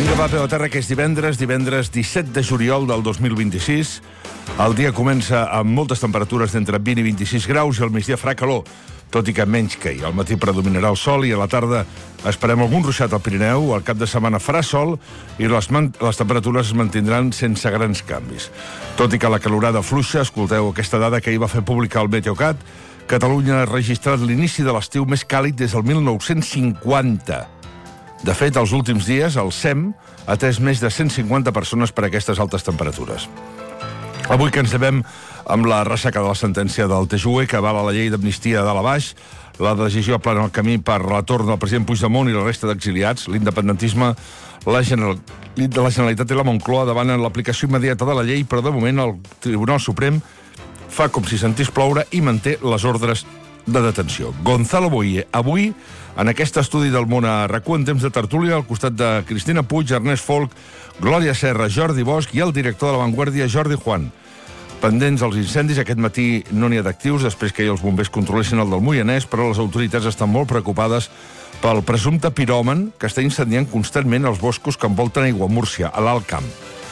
Vinga, va, peu a terra, que és divendres 17 de juliol del 2026. El dia comença amb moltes temperatures d'entre 20 i 26 graus i al migdia farà calor, tot i que menys que ahir. Al matí predominarà el sol i a la tarda esperem algun ruixat al Pirineu. Al cap de setmana farà sol i les temperatures es mantindran sense grans canvis. Tot i que la calorada fluixa, escolteu aquesta dada que ahir va fer publicar el Meteocat, Catalunya ha registrat l'inici de l'estiu més càlid des del 1950. De fet, els últims dies, el SEM ha atès més de 150 persones per aquestes altes temperatures. Avui que ens devem amb la ressaca de la sentència del TJUE, que avala la llei d'amnistia de dalt a baix, la decisió plana el camí per retorn del president Puigdemont i la resta d'exiliats, l'independentisme, la Generalitat i la Moncloa demanen l'aplicació immediata de la llei, però de moment el Tribunal Suprem fa com si sentís ploure i manté les ordres de detenció. Gonzalo Boye, avui, en aquest estudi del món a RAC1 en temps de tertúlia, al costat de Cristina Puig, Ernest Folk, Glòria Serra, Jordi Bosch i el director de La Vanguardia, Jordi Juan. Pendents els incendis, aquest matí no n'hi ha d'actius, després que els bombers controlessin el del Moianès, però les autoritats estan molt preocupades pel presumpte piròman que està incendiant constantment els boscos que envolten Aiguamúrcia, a l'Alt Camp.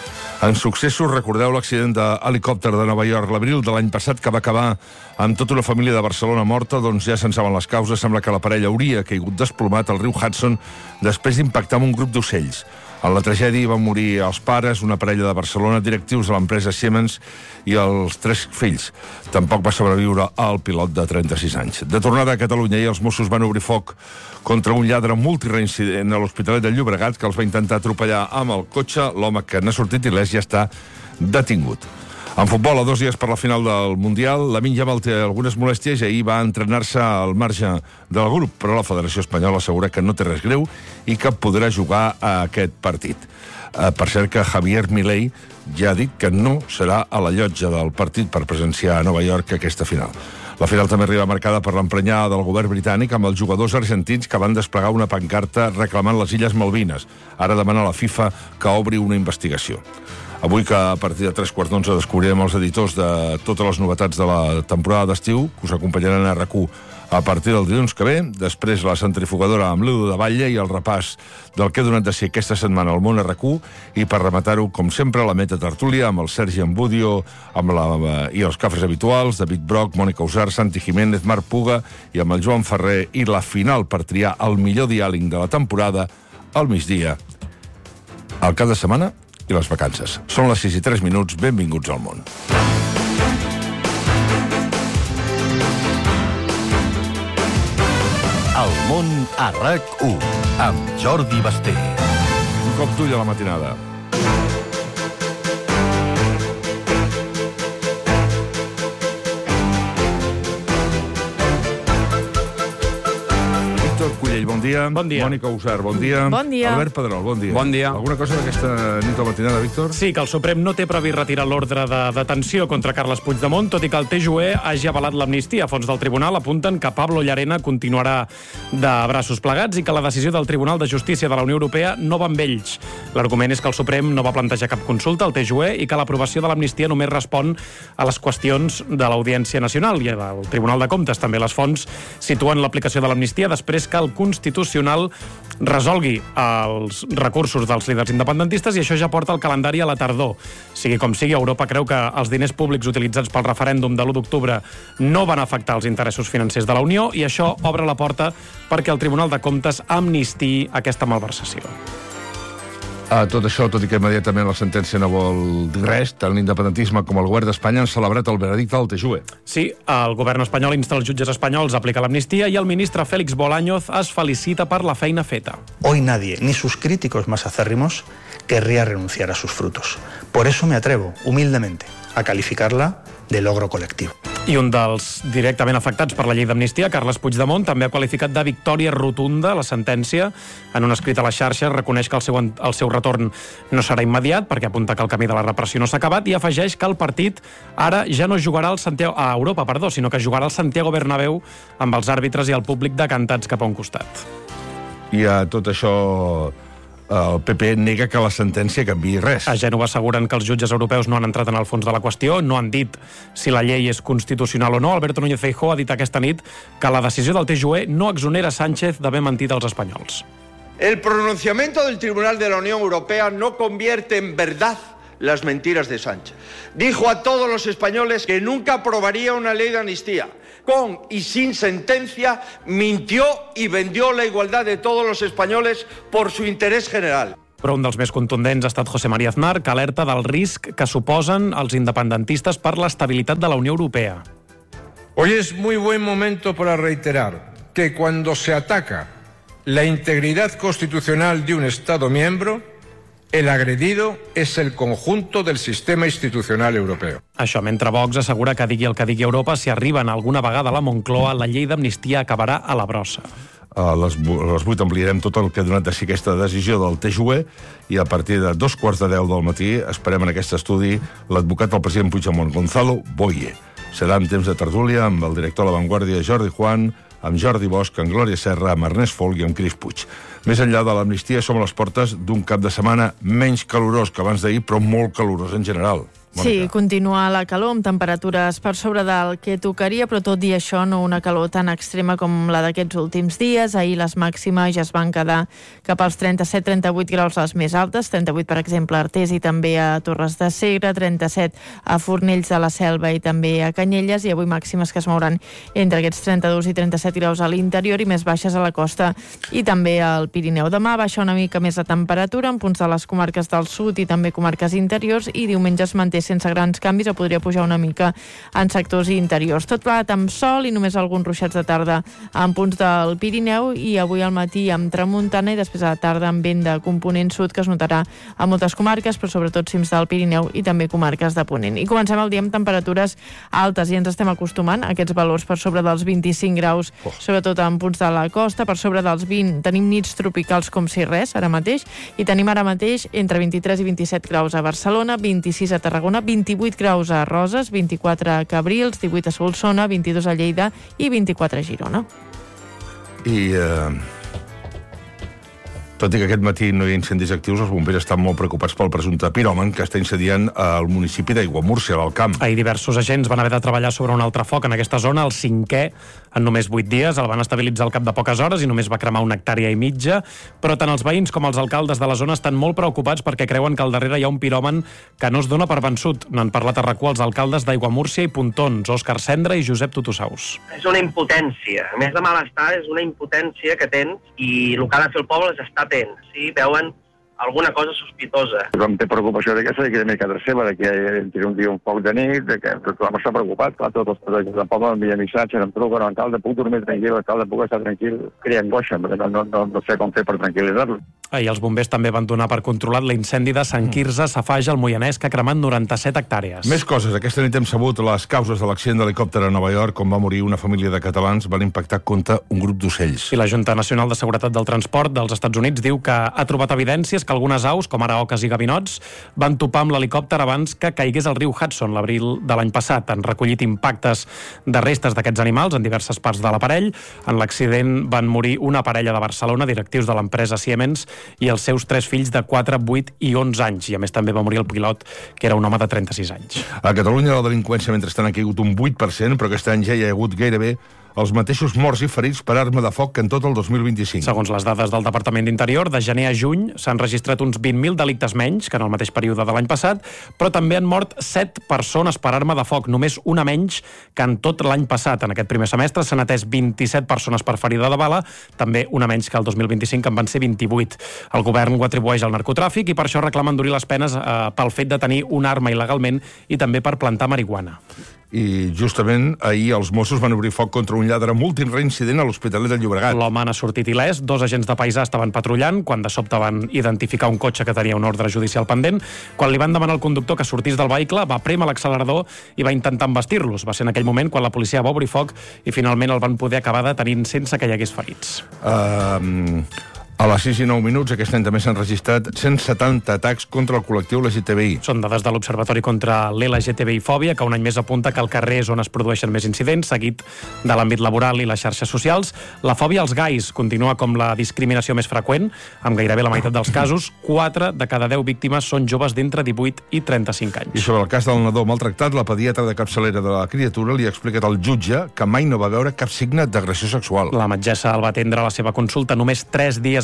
En successos, recordeu l'accident d'helicòpter de Nova York l'abril de l'any passat que va acabar amb tota una família de Barcelona morta, doncs ja se'n saben les causes. Sembla que la parella hauria caigut desplomat al riu Hudson després d'impactar amb un grup d'ocells. En la tragèdia van morir els pares, una parella de Barcelona, directius de l'empresa Siemens i els 3 fills. Tampoc va sobreviure el pilot de 36 anys. De tornada a Catalunya, i els Mossos van obrir foc contra un lladre multireincident a l'Hospitalet de Llobregat que els va intentar atropellar amb el cotxe. L'home que n'ha sortit il·lès ja està detingut. En futbol, a 2 dies per la final del Mundial, Lamine Yamal té algunes molèsties i ahir va entrenar-se al marge del grup, però la Federació Espanyola assegura que no té res greu i que podrà jugar a aquest partit. Per cert que Javier Milei ja ha dit que no serà a la llotja del partit per presenciar a Nova York aquesta final. La final també arriba marcada per l'emprenyada del govern britànic amb els jugadors argentins que van desplegar una pancarta reclamant les Illes Malvines. Ara demana a la FIFA que obri una investigació. Avui, que a partir de 3:15 descobrirem els editors de totes les novetats de la temporada d'estiu, que us acompanyaran a RAC1 a partir del dilluns que ve. Després la centrifugadora amb l'Edu de Batlle i el repàs del que ha donat de ser aquesta setmana al món a RAC1. I per rematar-ho, com sempre, la meta tertúlia amb el Sergi Ambudio i els cafres habituals, David Broc, Mònica Usar, Santi Jiménez, Marc Puga i amb el Joan Ferrer, i la final per triar el millor diàleg de la temporada al migdia, al cap de setmana i les vacances. Són les 6:03, benvinguts al món. El món a RAC1, amb Jordi Basté. Un cop d'ull a la matinada. Bon dia. Bon dia. Mònica Usar, bon dia. Bon dia. Albert Pedrol, bon dia. Bon dia. Alguna cosa d'aquesta nit a la matinada, Víctor? Sí, que el Suprem no té previst retirar l'ordre de detenció contra Carles Puigdemont, tot i que el TJUE hagi avalat l'amnistia. A fons del tribunal apunten que Pablo Llarena continuarà de braços plegats i que la decisió del Tribunal de Justícia de la Unió Europea no va amb ells. L'argument és que el Suprem no va plantejar cap consulta al TJUE i que l'aprovació de l'amnistia només respon a les qüestions de l'Audiència Nacional i al Tribunal de Comptes. També les fonts situen l'aplicació de l'amnistia després que el Constitucional resolgui els recursos dels líders independentistes, i això ja porta el calendari a la tardor. Sigui com sigui, Europa creu que els diners públics utilitzats pel referèndum de l'1 d'octubre no van afectar els interessos financers de la Unió, i això obre la porta perquè el Tribunal de Comptes amnistiï aquesta malversació. Tot això, tot i que immediatament la sentència no vol dir res, tant l'independentisme com el govern d'Espanya han celebrat el veredicte del TJUE. Sí, el govern espanyol insta els jutges espanyols a aplicar l'amnistia i el ministre Félix Bolaños es felicita per la feina feta. Hoy nadie, ni sus críticos más acérrimos, querría renunciar a sus frutos. Por eso me atrevo, humildemente, a calificarla de logro colectivo. I un dels directament afectats per la llei d'amnistia, Carles Puigdemont, també ha qualificat de victòria rotunda la sentència. En un escrit a les xarxes reconeix que el seu retorn no serà immediat, perquè apunta que el camí de la repressió no s'ha acabat, i afegeix que el partit ara ja no jugarà a Europa, sinó que jugarà al Santiago Bernabéu amb els àrbitres i el públic decantats cap a un costat. I a tot això el PP nega que la sentència canviï res. A Gènova asseguren que els jutges europeus no han entrat en el fons de la qüestió, no han dit si la llei és constitucional o no. Alberto Núñez Feijóo ha dit aquesta nit que la decisió del TJUE no exonera Sánchez d'haver mentit als espanyols. El pronunciamiento del Tribunal de la Unión Europea no convierte en verdad las mentiras de Sánchez. Dijo a todos los españoles que nunca aprobaría una ley de amnistía. Con y sin sentencia, mintió y vendió la igualdad de todos los españoles por su interés general. Però un dels més contundents ha estat José María Aznar, que alerta del risc que suposen els independentistes per l'estabilitat de la Unió Europea. Hoy es muy buen momento para reiterar que cuando se ataca la integridad constitucional de un Estado miembro, el agredido es el conjunto del sistema institucional europeo. Això mentre Vox assegura que digui el que digui Europa, si arriben alguna vegada a la Moncloa, la llei d'amnistia acabarà a la brossa. A les 8 ampliarem tot el que ha donat de si aquesta decisió del TJUE i a partir de 2:15 del matí esperem en aquest estudi l'advocat del president Puigdemont, Gonzalo Boye. Serà en temps de tertúlia amb el director de La Vanguardia, Jordi Juan, amb Jordi Bosch, amb Glòria Serra, amb Ernest Folch i amb Cris Puig. Més enllà de l'amnistia, som a les portes d'un cap de setmana menys calorós que abans d'ahir, però molt calorós en general. Sí, continua la calor amb temperatures per sobre del que tocaria, però tot i això no una calor tan extrema com la d'aquests últims dies. Ahir les màximes ja es van quedar cap als 37-38 graus les més altes, 38 per exemple a Artés i també a Torres de Segre, 37 a Fornells de la Selva i també a Canyelles, i avui màximes que es mouran entre aquests 32 i 37 graus a l'interior i més baixes a la costa i també al Pirineu. Demà baixa una mica més la temperatura en punts de les comarques del sud i també comarques interiors, i diumenge es manté sense grans canvis o podria pujar una mica en sectors interiors. Tot plegat amb sol i només alguns ruixats de tarda en punts del Pirineu, i avui al matí amb tramuntana i després a la tarda amb vent de component sud que es notarà a moltes comarques, però sobretot cims del Pirineu i també comarques de Ponent. I comencem el dia amb temperatures altes i ens estem acostumant a aquests valors per sobre dels 25 graus, sobretot en punts de la costa, per sobre dels 20 tenim nits tropicals com si res ara mateix, i tenim ara mateix entre 23 i 27 graus a Barcelona, 26 a Tarragona, 28 graus a Roses, 24 a Cabrils, 18 a Solsona, 22 a Lleida i 24 a Girona. I tot i que aquest matí no hi ha incendis actius, els bombers estan molt preocupats pel presumpte piròman que està incendiant al municipi d'Aiguamúrcia, a l'Alt Camp. Ahir diversos agents van haver de treballar sobre un altre foc en aquesta zona, el 5è en només 8 dies. El van estabilitzar al cap de poques hores i només va cremar 1,5 hectàrees, però tant els veïns com els alcaldes de la zona estan molt preocupats perquè creuen que al darrere hi ha un piròman que no es dona per vençut. N'han parlat a RAC1 els alcaldes d'Aiguamúrcia i Pontons, Òscar Cendra i Josep Tutusaus. És una impotència. A més de malestar, és una impotència que tens, i el que ha de fer el poble és estar atent. Si veuen alguna cosa sospitosa. Tothom té preocupació d'aquesta, que a casa seva, que entri un dia un foc de nit, que tothom està preocupat. Clar, tots els treballadors del poble m'envien missatges, em truquen, alcalde, puc dormir tranquil, alcalde, puc estar tranquil. Crea angoixa, perquè no sé com fer per tranquil·litzar-lo. Ahir els bombers també van donar per controlat l'incendi de Sant Quirze, Safaja, al Moianès, que ha cremat 97 hectàrees. Més coses. Aquesta nit hem sabut les causes de l'accident d'helicòpter a Nova York, on va morir una família de catalans, van impactar contra un grup d'ocells. I la Junta Nacional de Seguretat del Transport dels Estats Units diu que ha trobat evidències que algunes aus, com ara oques i gavinots, van topar amb l'helicòpter abans que caigués al riu Hudson l'abril de l'any passat. Han recollit impactes de restes d'aquests animals en diverses parts de l'aparell. En l'accident van morir una parella de Barcelona, directius de l'empresa Siemens, i els seus 3 fills de 4, 8 i 11 anys. I a més també va morir el pilot, que era un home de 36 anys. A Catalunya la delinqüència mentrestant ha caigut un 8%, però aquest any ja hi ha hagut gairebé els mateixos morts i ferits per arma de foc que en tot el 2025. Segons les dades del Departament d'Interior, de gener a juny s'han registrat uns 20.000 delictes menys que en el mateix període de l'any passat, però també han mort 7 persones per arma de foc, només una menys que en tot l'any passat. En aquest primer semestre s'han atès 27 persones per ferida de bala, també una menys que el 2025, que en van ser 28. El govern ho atribueix al narcotràfic i per això reclamen endurir les penes pel fet de tenir una arma il·legalment i també per plantar marihuana. I justament ahir els Mossos van obrir foc contra un lladre multireincident a l'Hospitalet del Llobregat. L'home n'ha sortit il·lès. 2 agents de paisà estaven patrullant quan de sobte van identificar un cotxe que tenia un ordre judicial pendent. Quan li van demanar al conductor que sortís del vehicle, va prémer l'accelerador i va intentar embestir-los. Va ser en aquell moment quan la policia va obrir foc i finalment el van poder acabar detenint sense que hi hagués ferits. A les 6 i 9 minuts aquest any també s'han registrat 170 atacs contra el col·lectiu LGTBI. Són dades de l'Observatori contra l'LGTBI-fòbia, que un any més apunta que el carrer és on es produeixen més incidents, seguit de l'àmbit laboral i les xarxes socials. La fòbia als gais continua com la discriminació més freqüent, amb gairebé la meitat dels casos. 4 de cada 10 víctimes són joves d'entre 18 i 35 anys. I sobre el cas del nadó maltractat, la pediatra de capçalera de la criatura li ha explicat al jutge que mai no va veure cap signe d'agressió sexual. La metgessa el va atendre a la seva consulta només 3 dies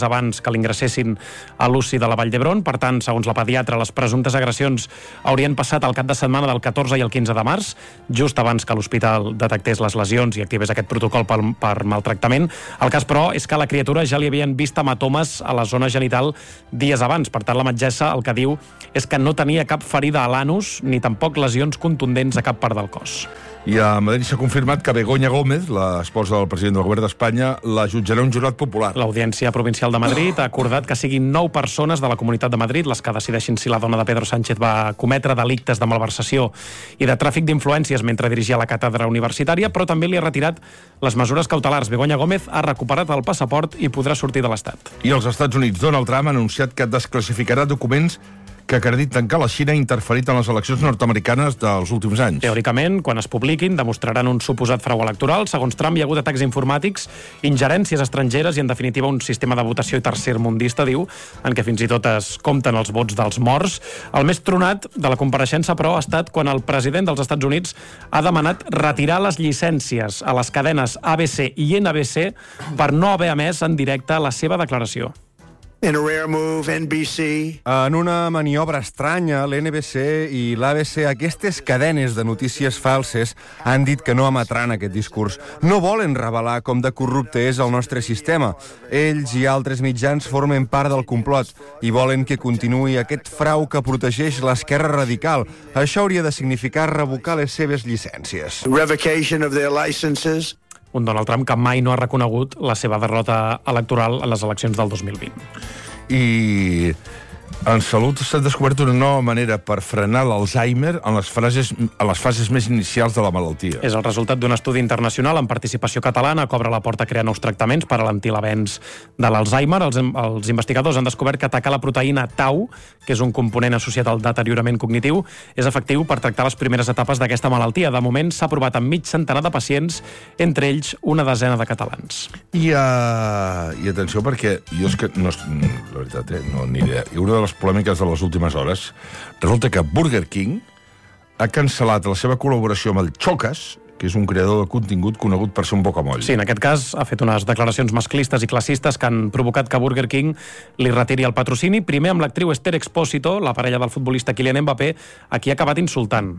abans que l'ingressessin a l'UCI de la Vall d'Hebron. Per tant, segons la pediatra, les presumptes agressions haurien passat el cap de setmana del 14 i el 15 de març, just abans que l'hospital detectés les lesions i activés aquest protocol per maltractament. El cas, però, és que a la criatura ja li havien vist hematomes a la zona genital dies abans. Per tant, la metgessa el que diu és que no tenia cap ferida a l'anus ni tampoc lesions contundents a cap part del cos. I a Madrid s'ha confirmat que Begoña Gómez, l'esposa del president del govern d'Espanya, la jutjarà un jurat popular. L'Audiència Provincial de Madrid ha acordat que siguin 9 persones de la Comunitat de Madrid les que decideixin si la dona de Pedro Sánchez va cometre delictes de malversació i de tràfic d'influències mentre dirigia la càtedra universitària, però també li ha retirat les mesures cautelars. Begoña Gómez ha recuperat el passaport i podrà sortir de l'Estat. I els Estats Units, Donald Trump ha anunciat que desclassificarà documents que acrediten que la Xina ha interferit en les eleccions nord-americanes dels últims anys. Teòricament, quan es publiquin, demostraran un suposat frau electoral. Segons Trump, hi ha hagut atacs informàtics, ingerències estrangeres i, en definitiva, un sistema de votació tercermundista, diu, en què fins i tot es compten els vots dels morts. El més tronat de la compareixença, però, ha estat quan el president dels Estats Units ha demanat retirar les llicències a les cadenes ABC i NBC per no haver emès en directe la seva declaració. In a rare move, NBC. En una maniobra estranya, l'NBC i l'ABC, aquestes cadenes de notícies falses, han dit que no emetran aquest discurs. No volen revelar com de corrupte és el nostre sistema. Ells i altres mitjans formen part del complot i volen que continuï aquest frau que protegeix l'esquerra radical. Això hauria de significar revocar les seves llicències. Revocation of their licenses. Un Donald Trump que mai no ha reconegut la seva derrota electoral en les eleccions del 2020. I en salut s'ha descobert una nova manera per frenar l'Alzheimer a les fases més inicials de la malaltia. És el resultat d'un estudi internacional amb participació catalana que obre la porta a crear nous tractaments per alentir l'avenç de l'Alzheimer. Els investigadors han descobert que atacar la proteïna tau, que és un component associat al deteriorament cognitiu, és efectiu per tractar les primeres etapes d'aquesta malaltia. De moment s'ha provat amb mig centenar de pacients, entre ells una desena de catalans. I atenció, perquè jo és que no, la veritat, no ni idea. I una de les polèmiques de les últimes hores, resulta que Burger King ha cancel·lat la seva col·laboració amb el Chocas, que és un creador de contingut conegut per ser un bocamoll. Sí, en aquest cas ha fet unes declaracions masclistes i classistes que han provocat que Burger King li retiri el patrocini, primer amb l'actriu Esther Expósito, la parella del futbolista Kylian Mbappé, a qui ha acabat insultant.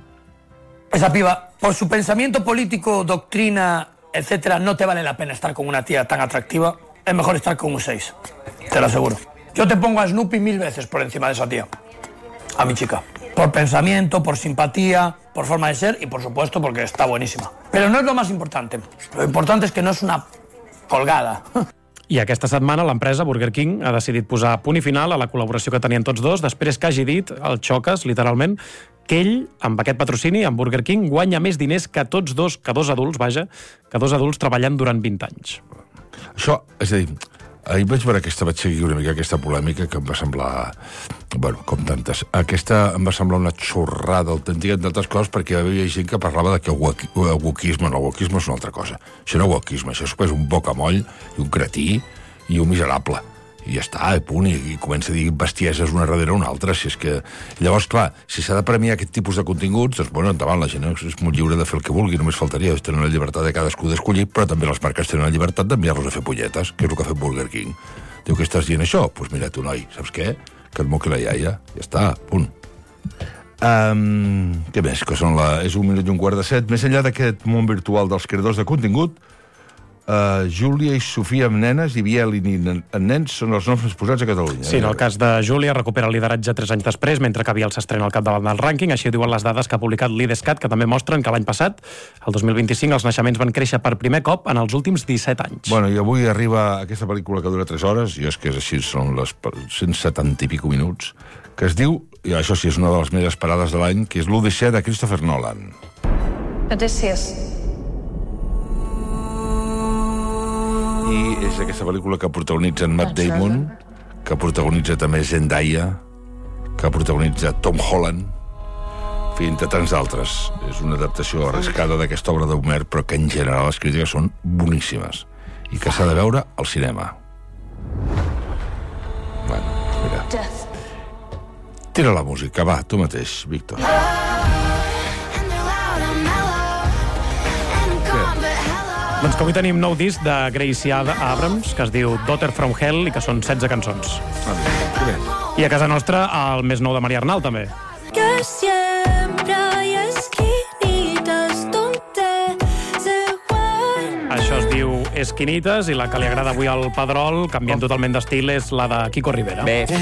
Esa piba, por su pensamiento político, doctrina, etcétera, no te vale la pena estar con una tía tan atractiva. Es mejor estar con un 6, te lo aseguro. Yo te pongo a Snoopy 1000 veces por encima de esa tía. A mi chica. Por pensamiento, por simpatía, por forma de ser y, por supuesto, porque está buenísima. Pero no es lo más importante. Lo importante es que no es una colgada. I aquesta setmana l'empresa Burger King ha decidit posar punt i final a la col·laboració que tenien tots dos, després que hagi dit, el Chocas, literalment, que ell, amb aquest patrocini, amb Burger King, guanya més diners que tots dos, que dos adults treballant durant 20 anys. Això, és a dir, ahir vaig seguir una mica aquesta polèmica que em va semblar, bueno, com tantes. Aquesta em va semblar una xorrada autèntica, entre altres coses, perquè hi havia gent que parlava de que el wokisme és una altra cosa. Això no és wokisme, això és un bocamoll i un cretí i un miserable. I ja està, punt, i comença a dir bestieses una darrere una altra. Si és que... Llavors, clar, si s'ha de premiar aquest tipus de continguts, doncs, bueno, endavant, la gent és molt lliure de fer el que vulgui, només faltaria, tenen la llibertat de cadascú d'escollir, però també les marques tenen la llibertat d'enviar-los a fer punyetes, que és el que ha fet Burger King. Diu, què estàs dient això? Doncs mira tu, noi, saps què? Que et moqui la iaia. Ja està, punt. Què més? Que són és 1:15. Més enllà d'aquest món virtual dels creadors de contingut, Júlia i Sofia amb nenes i Biel i en nens són els noms més posats a Catalunya. Sí, en el cas de Júlia recupera el lideratge 3 anys després, mentre que Biel s'estrena al capdavant del rànquing. Així ho diuen les dades que ha publicat l'IDESCAT, que també mostren que l'any passat, el 2025, els naixements van créixer per primer cop en els últims 17 anys. Bueno, i avui arriba aquesta pel·lícula que dura 3 hores, i és que és així, són les 170 i pico minuts, que es diu, i això sí, és una de les més esperades de l'any, que és l'Odissea de Christopher Nolan. Odysseus. I és aquesta pel·lícula que protagonitza en Matt Damon, que protagonitza també Zendaya, que protagonitza Tom Holland, en fi, entre tants d'altres. És una adaptació arriscada d'aquesta obra d'Homer, però que en general les crítiques són boníssimes i que s'ha de veure al cinema. Bueno, mira. Tira la música, va, tu mateix, Víctor. Doncs que avui tenim nou disc de Gracie Abrams, que es diu Daughter from Hell, i que són 16 cançons. I a casa nostra, el més nou de Maria Arnal, també. Que siempre hay esquinitas donde se guarda. Això es diu Esquinites, i la que li agrada avui al Pedrol, canviant totalment d'estil, és la de Kiko Rivera. Bé.